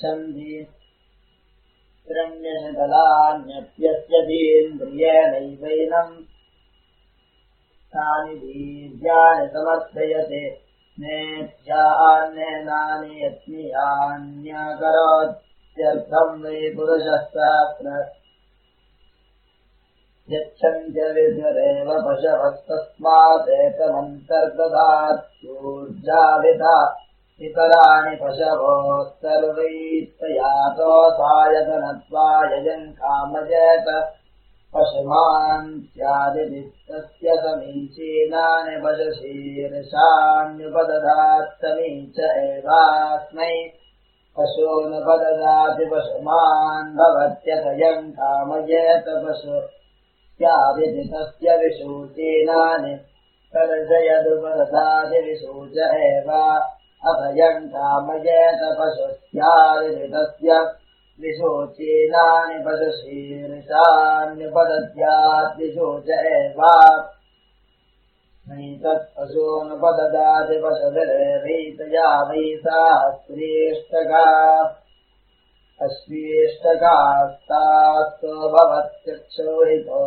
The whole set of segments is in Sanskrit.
छन्ति हिरण्यशकलान्यप्यस्यतीन्द्रियेणैवैनम् तानि वीर्याणि समर्थयते नेत्यान्येनानि यत्नियान्यकरोत्यर्थम् वै पुरुषः सहस्र यच्छन्त्यविद्युरेव पशवस्तस्मादेतमन्तर्दधात्यूर्जाविधा इतराणि पशवो सर्वैस्तयातो सायतनत्वायजन् कामयेत पशुमान् स्यादितस्य समीचीनानि पशुशीर्षाण्युपददात् समीच एवास्मै पशूनुपददाति पशुमान् भवत्यतयम् कामयेत पशु स्यादितस्य विशूचीनानि तर्जयदुपददाति विशूच एव अतयम् कामयेत पशु स्यादितस्य विशोचीनानि पशुशीर्षाण्युपदद्याद्विशोच एव नैतत्पशूनुपददाति पशुभिर्वीतया वै सहस्रेष्टका अश्वेष्टकास्तास्तु भवत्यक्षोहितो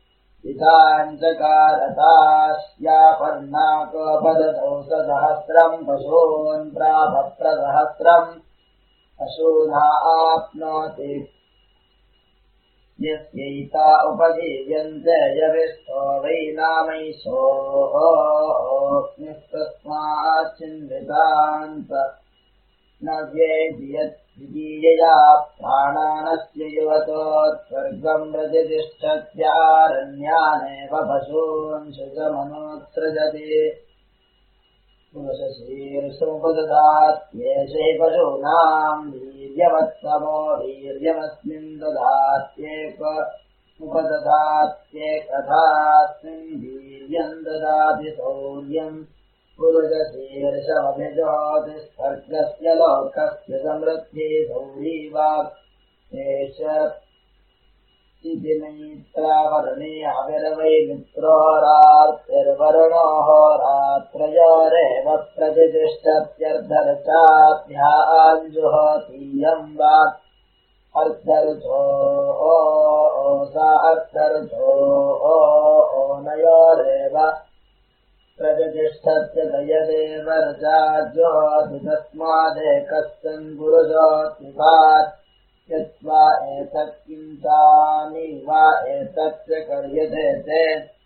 विधाञ्चकारतास्यापर्णाकोपदतौ सहस्रम् पशून् प्राभप्रसहस्रम् पशूना आप्नोति यस्यैता उपजीव्यन्ते यविष्ठो वै नामैषोऽस्मिस्तस्माच्चिन्वितान्त न व्येति यद्वितीयया प्राणानस्य युवतोत्स्वर्गम् प्रतिष्ठत्यारण्यानेव पशून् शुचमनोत्सृजति पुरुषशीर्षमुपददात्येषै पशूनाम् वीर्यवत्तमो वीर्यमस्मिन् ददात्येक उपददात्येकथास्मिन् वीर्यम् ददाति शौर्यम् पुरुषशीर्षमभिजोतिस्वर्गस्य लोकस्य समृद्धिः शौरी वाक् एष इति नैत्रावरणे अविर्वै मित्रोरार्तिर्वरुणोः रात्रयोरेव प्रतिष्ठत्यर्धर्चाभ्याञ्जुहोतीयम् वाक् अर्धर्धो सा अर्धर्धो नयोरेव प्रतिष्ठत्य दयदेव रजाज्योति तस्मादेकस्मिन् पुरुषोऽत्युपात् यत्वा एतत् किञ्चानि वा एतत् च कर्यते ते